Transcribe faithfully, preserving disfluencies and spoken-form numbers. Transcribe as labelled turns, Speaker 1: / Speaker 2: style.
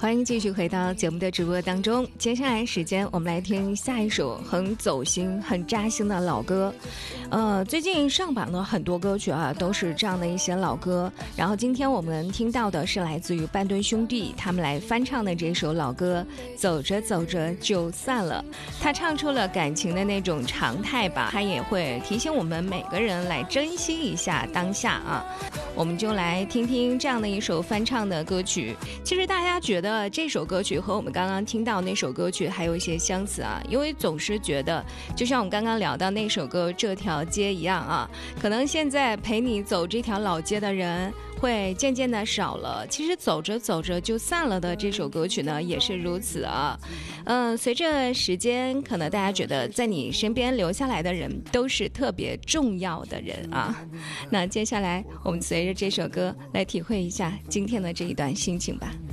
Speaker 1: 欢迎继续回到节目的直播当中，接下来时间我们来听下一首很走心很扎心的老歌。呃，最近上榜的很多歌曲啊都是这样的一些老歌，然后今天我们听到的是来自于半吨兄弟他们来翻唱的这首老歌走着走着就散了。他唱出了感情的那种常态吧，他也会提醒我们每个人来珍惜一下当下啊。我们就来听听这样的一首翻唱的歌曲。其实大家觉得这首歌曲和我们刚刚听到那首歌曲还有一些相似啊，因为总是觉得就像我们刚刚聊到那首歌这条街一样啊，可能现在陪你走这条老街的人会渐渐的少了，其实走着走着就散了的这首歌曲呢也是如此啊。嗯，随着时间可能大家觉得在你身边留下来的人都是特别重要的人啊。那接下来我们随着这首歌来体会一下今天的这一段心情吧。